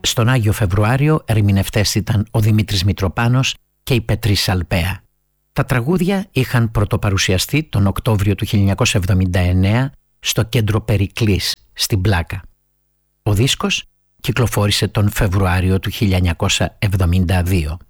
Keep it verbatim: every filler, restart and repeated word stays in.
Στον Άγιο Φεβρουάριο ερμηνευτές ήταν ο Δημήτρης Μητροπάνος και η Πετρή Σαλπαία. Τα τραγούδια είχαν πρωτοπαρουσιαστεί τον Οκτώβριο του χίλια εννιακόσια εβδομήντα εννέα στο Κέντρο Περικλής στην Πλάκα. Ο δίσκος κυκλοφόρησε τον Φεβρουάριο του χίλια εννιακόσια εβδομήντα δύο.